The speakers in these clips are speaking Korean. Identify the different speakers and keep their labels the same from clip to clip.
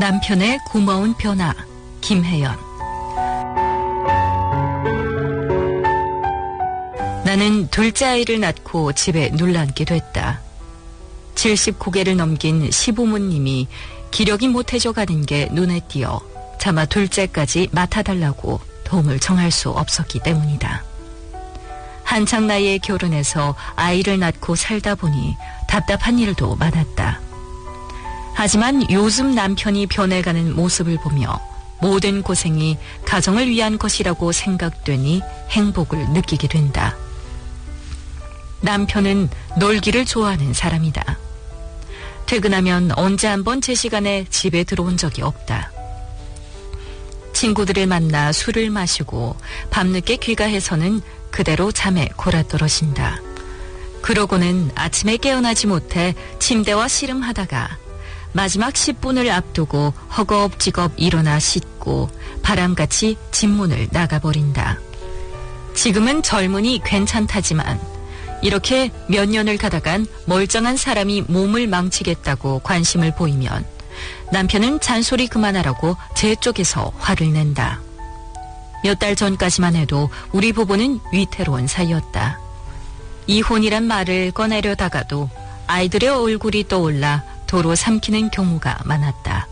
Speaker 1: 남편의 고마운 변화, 김혜연. 나는 둘째 아이를 낳고 집에 눌러앉게 됐다. 70고개를 넘긴 시부모님이 기력이 못해져 가는 게 눈에 띄어 차마 둘째까지 맡아달라고 도움을 청할 수 없었기 때문이다. 한창 나이에 결혼해서 아이를 낳고 살다 보니 답답한 일도 많았다. 하지만 요즘 남편이 변해가는 모습을 보며 모든 고생이 가정을 위한 것이라고 생각되니 행복을 느끼게 된다. 남편은 놀기를 좋아하는 사람이다. 퇴근하면 언제 한번 제 시간에 집에 들어온 적이 없다. 친구들을 만나 술을 마시고 밤늦게 귀가해서는 그대로 잠에 골아떨어진다. 그러고는 아침에 깨어나지 못해 침대와 씨름하다가 마지막 10분을 앞두고 허겁지겁 일어나 씻고 바람같이 집 문을 나가버린다. 지금은 젊으니 괜찮다지만 이렇게 몇 년을 가다간 멀쩡한 사람이 몸을 망치겠다고 관심을 보이면 남편은 잔소리 그만하라고 제 쪽에서 화를 낸다. 몇 달 전까지만 해도 우리 부부는 위태로운 사이였다. 이혼이란 말을 꺼내려다가도 아이들의 얼굴이 떠올라 도로 삼키는 경우가 많았다.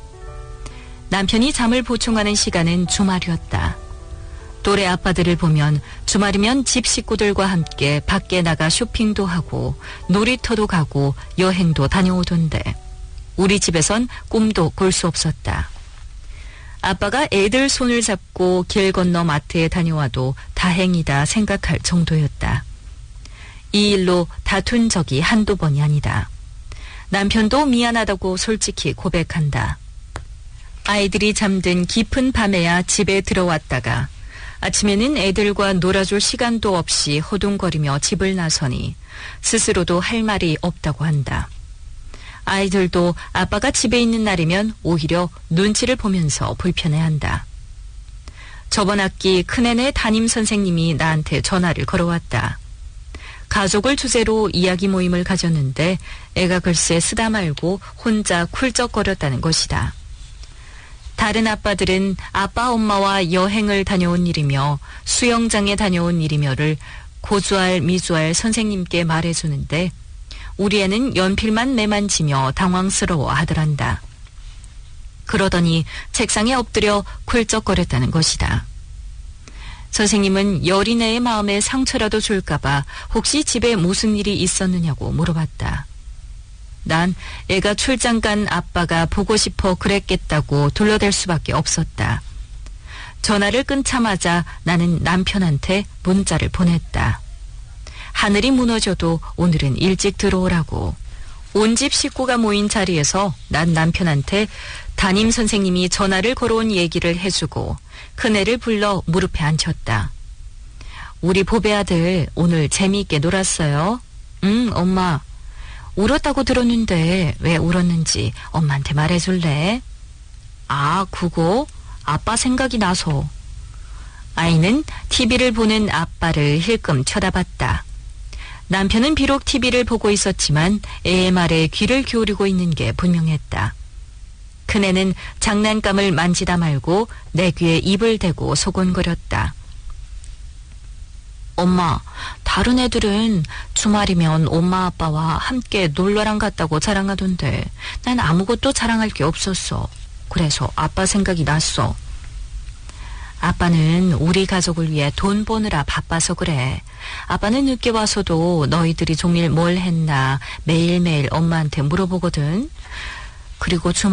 Speaker 1: 남편이 잠을 보충하는 시간은 주말이었다. 또래 아빠들을 보면 주말이면 집 식구들과 함께 밖에 나가 쇼핑도 하고 놀이터도 가고 여행도 다녀오던데 우리 집에선 꿈도 꿀 수 없었다. 아빠가 애들 손을 잡고 길 건너 마트에 다녀와도 다행이다 생각할 정도였다. 이 일로 다툰 적이 한두 번이 아니다. 남편도 미안하다고 솔직히 고백한다. 아이들이 잠든 깊은 밤에야 집에 들어왔다가 아침에는 애들과 놀아줄 시간도 없이 허둥거리며 집을 나서니 스스로도 할 말이 없다고 한다. 아이들도 아빠가 집에 있는 날이면 오히려 눈치를 보면서 불편해한다. 저번 학기 큰애네 담임선생님이 나한테 전화를 걸어왔다. 가족을 주제로 이야기 모임을 가졌는데 애가 글쎄 쓰다 말고 혼자 쿨쩍거렸다는 것이다. 다른 아빠들은 아빠 엄마와 여행을 다녀온 일이며 수영장에 다녀온 일이며를 고주할 미주할 선생님께 말해주는데 우리 애는 연필만 매만지며 당황스러워 하더란다. 그러더니 책상에 엎드려 쿨쩍거렸다는 것이다. 선생님은 여린애의 마음에 상처라도 줄까봐 혹시 집에 무슨 일이 있었느냐고 물어봤다. 난 애가 출장 간 아빠가 보고 싶어 그랬겠다고 둘러댈 수밖에 없었다. 전화를 끊자마자 나는 남편한테 문자를 보냈다. 하늘이 무너져도 오늘은 일찍 들어오라고. 온 집 식구가 모인 자리에서 난 남편한테 담임 선생님이 전화를 걸어온 얘기를 해주고 큰애를 불러 무릎에 앉혔다. 우리 보배 아들 오늘 재미있게 놀았어요? 응, 엄마. 울었다고 들었는데 왜 울었는지 엄마한테 말해줄래? 아, 그거? 아빠 생각이 나서. 아이는 TV를 보는 아빠를 힐끔 쳐다봤다. 남편은 비록 TV를 보고 있었지만 애의 말에 귀를 기울이고 있는 게 분명했다. 큰애는 장난감을 만지다 말고 내 귀에 입을 대고 소곤거렸다. 엄마, 다른 애들은 주말이면 엄마 아빠와 함께 놀러랑 갔다고 자랑하던데 난 아무것도 자랑할 게 없었어. 그래서 아빠 생각이 났어. 아빠는 우리 가족을 위해 돈 버느라 바빠서 그래. 아빠는 늦게 와서도 너희들이 종일 뭘 했나 매일매일 엄마한테 물어보거든. 그리고 주말